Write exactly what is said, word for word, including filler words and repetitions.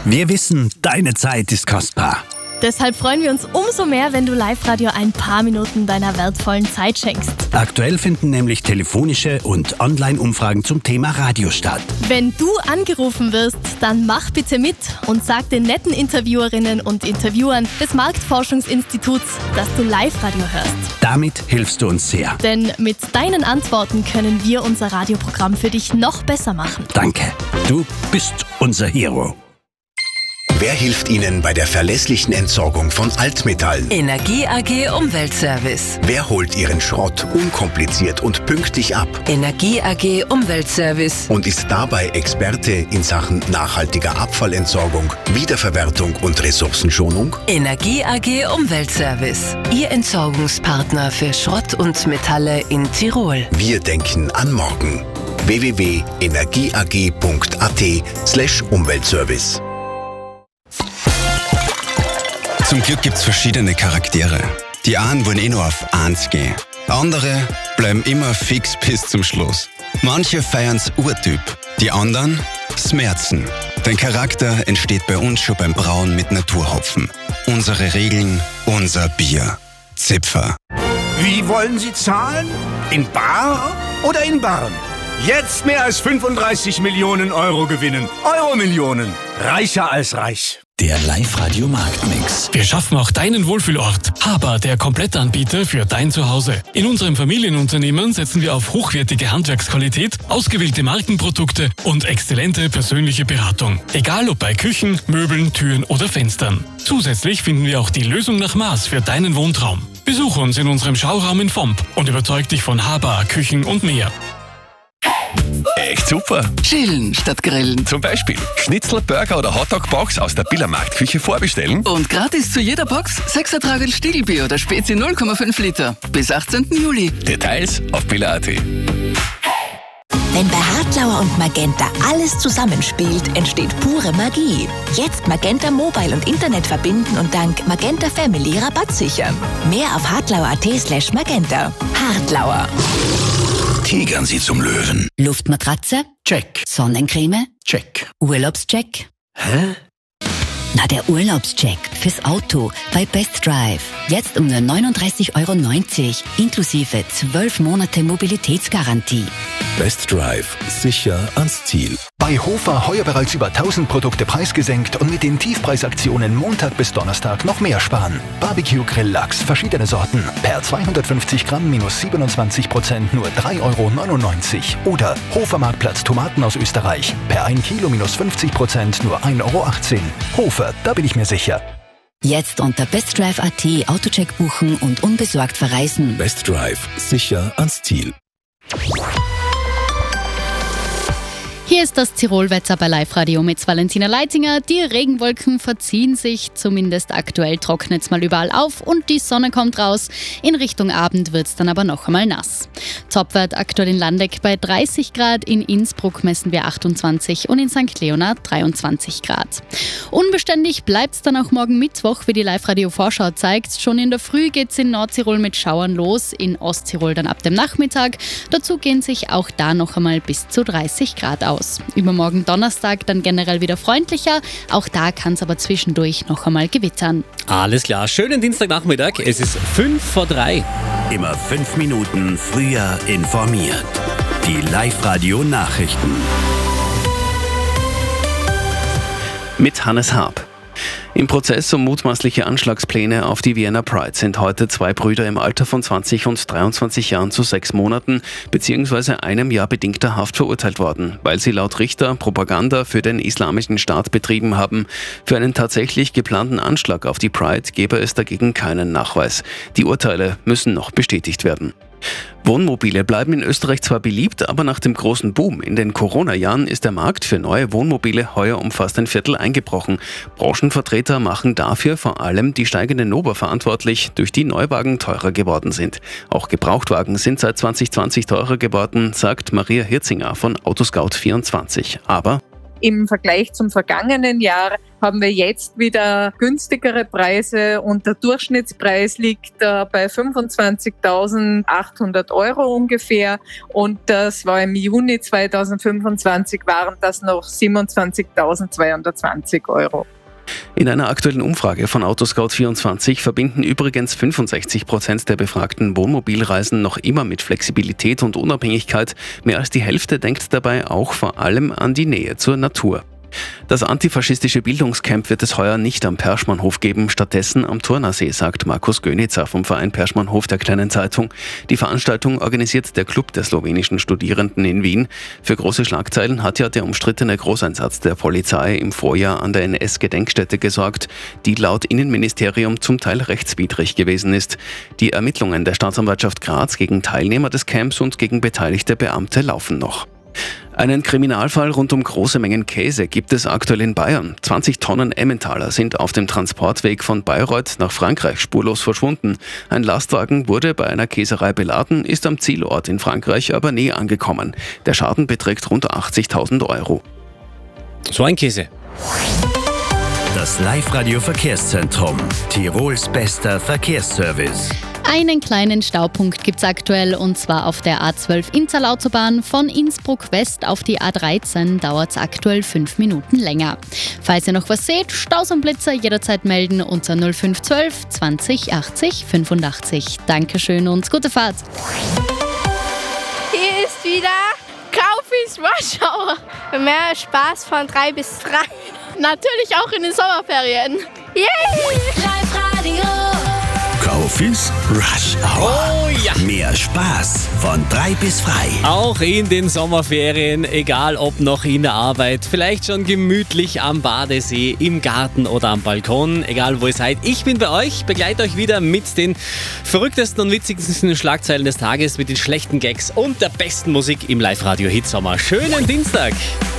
Wir wissen, deine Zeit ist kostbar. Deshalb freuen wir uns umso mehr, wenn du Live-Radio ein paar Minuten deiner wertvollen Zeit schenkst. Aktuell finden nämlich telefonische und Online-Umfragen zum Thema Radio statt. Wenn du angerufen wirst, dann mach bitte mit und sag den netten Interviewerinnen und Interviewern des Marktforschungsinstituts, dass du Live-Radio hörst. Damit hilfst du uns sehr. Denn mit deinen Antworten können wir unser Radioprogramm für dich noch besser machen. Danke. Du bist unser Hero. Wer hilft Ihnen bei der verlässlichen Entsorgung von Altmetallen? Energie A G Umweltservice. Wer holt Ihren Schrott unkompliziert und pünktlich ab? Energie A G Umweltservice. Und ist dabei Experte in Sachen nachhaltiger Abfallentsorgung, Wiederverwertung und Ressourcenschonung? Energie A G Umweltservice. Ihr Entsorgungspartner für Schrott und Metalle in Tirol. Wir denken an morgen. w w w punkt energieag punkt a t slash Umweltservice. Zum Glück gibt's verschiedene Charaktere. Die einen wollen eh nur auf eins gehen. Andere bleiben immer fix bis zum Schluss. Manche feiern's Urtyp, die anderen Smerzen. Dein Charakter entsteht bei uns schon beim Brauen mit Naturhopfen. Unsere Regeln, unser Bier. Zipfer. Wie wollen Sie zahlen? In bar oder in Barren? Jetzt mehr als fünfunddreißig Millionen Euro gewinnen. Euro-Millionen. Reicher als reich. Der Live-Radio-Marktmix. Wir schaffen auch deinen Wohlfühlort. Haber, der Komplettanbieter für dein Zuhause. In unserem Familienunternehmen setzen wir auf hochwertige Handwerksqualität, ausgewählte Markenprodukte und exzellente persönliche Beratung. Egal ob bei Küchen, Möbeln, Türen oder Fenstern. Zusätzlich finden wir auch die Lösung nach Maß für deinen Wohntraum. Besuche uns in unserem Schauraum in Vomp und überzeug dich von Haber, Küchen und mehr. Echt super. Chillen statt grillen. Zum Beispiel Schnitzel, Burger oder Hotdog-Box aus der Billermarktküche vorbestellen. Und gratis zu jeder Box sechs Ertrag Stiegelbier oder Spezi null Komma fünf Liter. Bis achtzehnten Juli. Details auf biller punkt a t. Wenn bei Hartlauer und Magenta alles zusammenspielt, entsteht pure Magie. Jetzt Magenta Mobile und Internet verbinden und dank Magenta Family Rabatt sichern. Mehr auf hartlauer punkt a t slash magenta. Hartlauer. Tigern Sie zum Löwen. Luftmatratze? Check. Sonnencreme? Check. Urlaubscheck? Hä? Na, der Urlaubscheck fürs Auto bei Best Drive. Jetzt um nur neununddreißig Euro neunzig, inklusive zwölf Monate Mobilitätsgarantie. Best Drive. Sicher ans Ziel. Bei Hofer heuer bereits über tausend Produkte preisgesenkt und mit den Tiefpreisaktionen Montag bis Donnerstag noch mehr sparen. Barbecue Grill Lachs, verschiedene Sorten. Per zweihundertfünfzig Gramm minus siebenundzwanzig Prozent nur drei Euro neunundneunzig. Oder Hofer Marktplatz Tomaten aus Österreich. Per ein Kilo minus fünfzig Prozent nur ein Euro achtzehn. Hofer, da bin ich mir sicher. Jetzt unter bestdrive punkt a t Autocheck buchen und unbesorgt verreisen. Best Drive. Sicher ans Ziel. Hier ist das Tirolwetter bei Live-Radio mit Valentina Leitinger. Die Regenwolken verziehen sich, zumindest aktuell trocknet es mal überall auf und die Sonne kommt raus. In Richtung Abend wird es dann aber noch einmal nass. Topwert aktuell in Landeck bei dreißig Grad, in Innsbruck messen wir achtundzwanzig und in Sankt Leonhard dreiundzwanzig Grad. Unbeständig bleibt es dann auch morgen Mittwoch, wie die Live-Radio-Vorschau zeigt. Schon in der Früh geht es in Nordtirol mit Schauern los, in Osttirol dann ab dem Nachmittag. Dazu gehen sich auch da noch einmal bis zu dreißig Grad aus. Übermorgen Donnerstag dann generell wieder freundlicher, auch da kann es aber zwischendurch noch einmal gewittern. Alles klar, schönen Dienstagnachmittag, es ist fünf vor drei. Immer fünf Minuten früher informiert. Die Live-Radio-Nachrichten. Mit Hannes Haab. Im Prozess um mutmaßliche Anschlagspläne auf die Vienna Pride sind heute zwei Brüder im Alter von zwanzig und dreiundzwanzig Jahren zu sechs Monaten bzw. einem Jahr bedingter Haft verurteilt worden, weil sie laut Richter Propaganda für den Islamischen Staat betrieben haben. Für einen tatsächlich geplanten Anschlag auf die Pride gäbe es dagegen keinen Nachweis. Die Urteile müssen noch bestätigt werden. Wohnmobile bleiben in Österreich zwar beliebt, aber nach dem großen Boom in den Corona-Jahren ist der Markt für neue Wohnmobile heuer um fast ein Viertel eingebrochen. Branchenvertreter machen dafür vor allem die steigende N O B A verantwortlich, durch die Neuwagen teurer geworden sind. Auch Gebrauchtwagen sind seit zwanzig zwanzig teurer geworden, sagt Maria Hirzinger von Autoscout vierundzwanzig. Aber Im Vergleich zum vergangenen Jahr haben wir jetzt wieder günstigere Preise und der Durchschnittspreis liegt äh, bei fünfundzwanzigtausendachthundert Euro ungefähr und das war im Juni zweitausendfünfundzwanzig waren das noch siebenundzwanzigtausendzweihundertzwanzig Euro. In einer aktuellen Umfrage von Autoscout vierundzwanzig verbinden übrigens fünfundsechzig Prozent der Befragten Wohnmobilreisen noch immer mit Flexibilität und Unabhängigkeit. Mehr als die Hälfte denkt dabei auch vor allem an die Nähe zur Natur. Das antifaschistische Bildungscamp wird es heuer nicht am Perschmannhof geben, stattdessen am Turnersee, sagt Markus Gönitzer vom Verein Perschmannhof der Kleinen Zeitung. Die Veranstaltung organisiert der Club der slowenischen Studierenden in Wien. Für große Schlagzeilen hat ja der umstrittene Großeinsatz der Polizei im Vorjahr an der N S-Gedenkstätte gesorgt, die laut Innenministerium zum Teil rechtswidrig gewesen ist. Die Ermittlungen der Staatsanwaltschaft Graz gegen Teilnehmer des Camps und gegen beteiligte Beamte laufen noch. Einen Kriminalfall rund um große Mengen Käse gibt es aktuell in Bayern. zwanzig Tonnen Emmentaler sind auf dem Transportweg von Bayreuth nach Frankreich spurlos verschwunden. Ein Lastwagen wurde bei einer Käserei beladen, ist am Zielort in Frankreich aber nie angekommen. Der Schaden beträgt rund achtzigtausend Euro. So ein Käse. Das Live-Radio-Verkehrszentrum. Tirols bester Verkehrsservice. Einen kleinen Staupunkt gibt es aktuell und zwar auf der A zwölf Inntal-Autobahn. Von Innsbruck West auf die A dreizehn dauert es aktuell fünf Minuten länger. Falls ihr noch was seht, Staus und Blitzer jederzeit melden unter null fünf eins zwei zwanzig achtzig fünfundachtzig. Dankeschön und gute Fahrt. Hier ist wieder Kaufis Rush Hour. Für mehr Spaß von drei bis drei. Natürlich auch in den Sommerferien. Yay! Live-Radio. Kaufis Rush Hour. Oh ja. Mehr Spaß von drei bis frei. Auch in den Sommerferien, egal ob noch in der Arbeit, vielleicht schon gemütlich am Badesee, im Garten oder am Balkon, egal wo ihr seid. Ich bin bei euch, begleite euch wieder mit den verrücktesten und witzigsten Schlagzeilen des Tages, mit den schlechten Gags und der besten Musik im Live-Radio-Hitsommer. Schönen Dienstag!